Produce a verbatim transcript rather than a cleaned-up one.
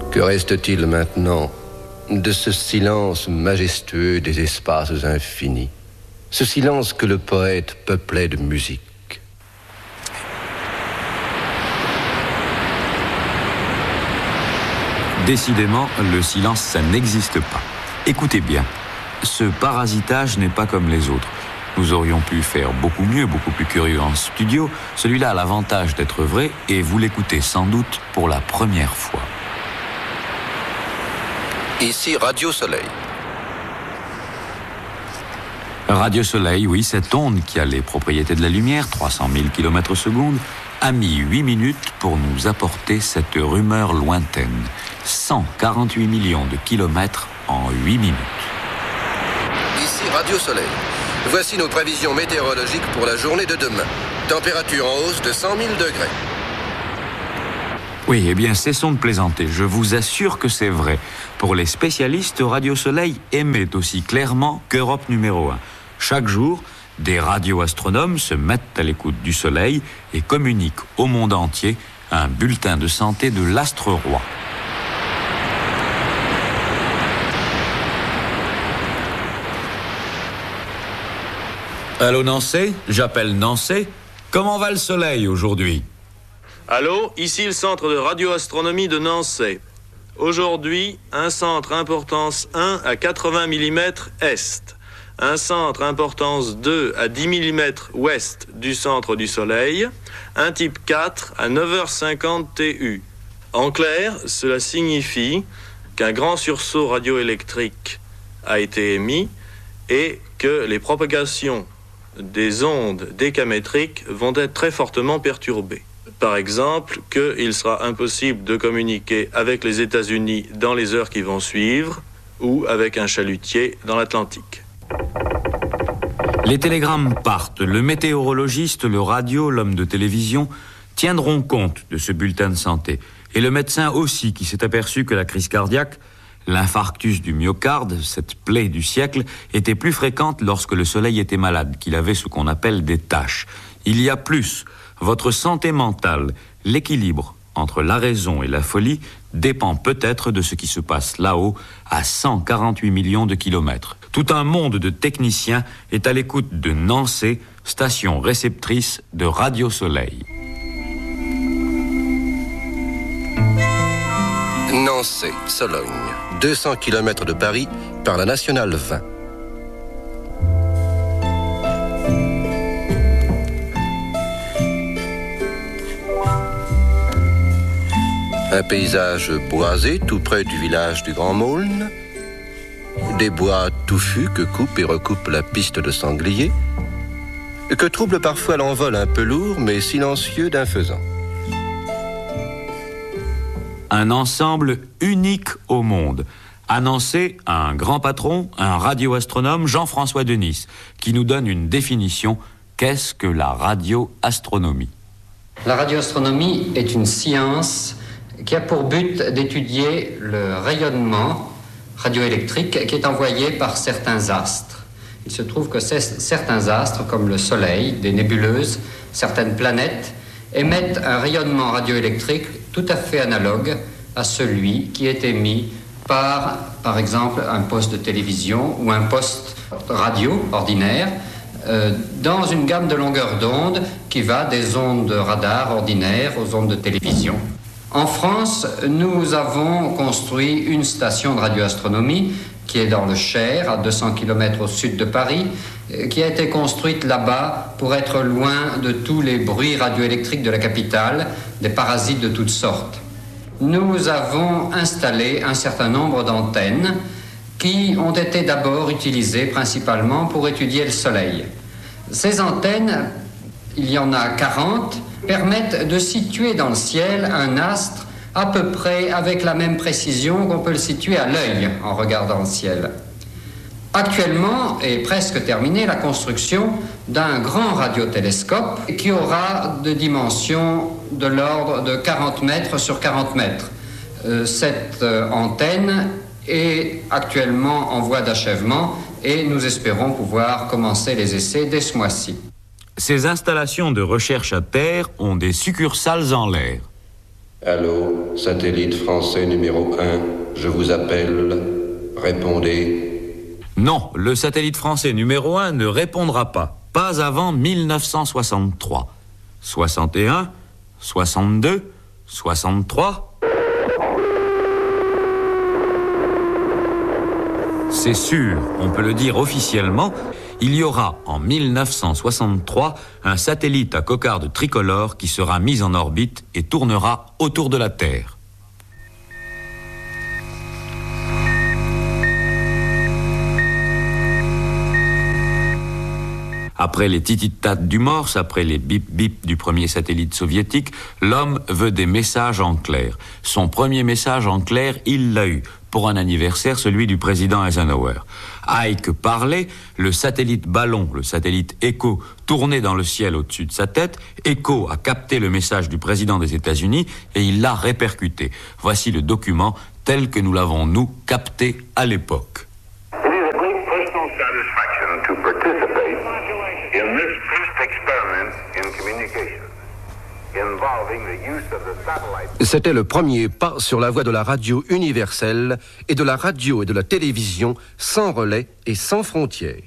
Que reste-t-il maintenant de ce silence majestueux des espaces infinis? Ce silence que le poète peuplait de musique. Décidément, le silence, ça n'existe pas. Écoutez bien, ce parasitage n'est pas comme les autres. Nous aurions pu faire beaucoup mieux, beaucoup plus curieux en studio. Celui-là a l'avantage d'être vrai et vous l'écoutez sans doute pour la première fois. Ici Radio Soleil. Radio Soleil, oui, cette onde qui a les propriétés de la lumière, trois cent mille kilomètres secondes, a mis huit minutes pour nous apporter cette rumeur lointaine. cent quarante-huit millions de kilomètres en huit minutes. Ici Radio Soleil. Voici nos prévisions météorologiques pour la journée de demain. Température en hausse de cent mille degrés. Oui, eh bien, cessons de plaisanter. Je vous assure que c'est vrai. Pour les spécialistes, Radio Soleil émet aussi clairement qu'Europe numéro un. Chaque jour, des radioastronomes se mettent à l'écoute du Soleil et communiquent au monde entier un bulletin de santé de l'astre roi. Allô Nancy, j'appelle Nancy. Comment va le Soleil aujourd'hui? Allô, ici le centre de radioastronomie de Nancy. Aujourd'hui, un centre importance un à quatre-vingts millimètres est. Un centre importance deux à dix millimètres ouest du centre du Soleil. Un type quatre à neuf heures cinquante T U. En clair, cela signifie qu'un grand sursaut radioélectrique a été émis et que les propagations des ondes décamétriques vont être très fortement perturbées. Par exemple, qu'il sera impossible de communiquer avec les États-Unis dans les heures qui vont suivre ou avec un chalutier dans l'Atlantique. Les télégrammes partent. Le météorologiste, le radio, l'homme de télévision tiendront compte de ce bulletin de santé. Et le médecin aussi, qui s'est aperçu que la crise cardiaque, l'infarctus du myocarde, cette plaie du siècle, était plus fréquente lorsque le Soleil était malade, qu'il avait ce qu'on appelle des taches. Il y a plus. Votre santé mentale, l'équilibre entre la raison et la folie dépend peut-être de ce qui se passe là-haut, à cent quarante-huit millions de kilomètres. Tout un monde de techniciens est à l'écoute de Nancy, station réceptrice de Radio Soleil. Nancy, Sologne, deux cents kilomètres de Paris par la nationale vingt. Un paysage boisé tout près du village du Grand Maulne. Des bois touffus que coupe et recoupe la piste de sanglier, que trouble parfois l'envol un peu lourd mais silencieux d'un faisan. Un ensemble unique au monde. Annoncé à un grand patron, un radioastronome, Jean-François Denis, qui nous donne une définition. Qu'est-ce que la radioastronomie? La radioastronomie est une science qui a pour but d'étudier le rayonnement radioélectrique qui est envoyé par certains astres. Il se trouve que certains astres, comme le Soleil, des nébuleuses, certaines planètes, émettent un rayonnement radioélectrique tout à fait analogue à celui qui est émis par, par exemple, un poste de télévision ou un poste radio ordinaire, euh, dans une gamme de longueur d'onde qui va des ondes de radar ordinaires aux ondes de télévision. En France, nous avons construit une station de radioastronomie qui est dans le Cher, à deux cents kilomètres au sud de Paris, qui a été construite là-bas pour être loin de tous les bruits radioélectriques de la capitale, des parasites de toutes sortes. Nous avons installé un certain nombre d'antennes qui ont été d'abord utilisées principalement pour étudier le Soleil. Ces antennes, il y en a quarante, permettent de situer dans le ciel un astre à peu près avec la même précision qu'on peut le situer à l'œil en regardant le ciel. Actuellement est presque terminée la construction d'un grand radiotélescope qui aura de dimensions de l'ordre de quarante mètres sur quarante mètres. Euh, cette euh, antenne est actuellement en voie d'achèvement et nous espérons pouvoir commencer les essais dès ce mois-ci. Ces installations de recherche à terre ont des succursales en l'air. Allô, satellite français numéro un, je vous appelle, répondez. Non, le satellite français numéro un ne répondra pas. Pas avant mille neuf cent soixante-trois. soixante et un, soixante-deux, soixante-trois. C'est sûr, on peut le dire officiellement, il y aura en mille neuf cent soixante-trois un satellite à cocarde tricolore qui sera mis en orbite et tournera autour de la Terre. Après les tititat du Morse, après les bip-bip du premier satellite soviétique, l'homme veut des messages en clair. Son premier message en clair, il l'a eu. Pour un anniversaire, celui du président Eisenhower. Ike parlait, le satellite ballon, le satellite Echo, tournait dans le ciel au-dessus de sa tête. Echo a capté le message du président des États-Unis et il l'a répercuté. Voici le document tel que nous l'avons, nous, capté à l'époque. It is a great personal satisfaction to participate in this first experiment in communication. C'était le premier pas sur la voie de la radio universelle et de la radio et de la télévision sans relais et sans frontières.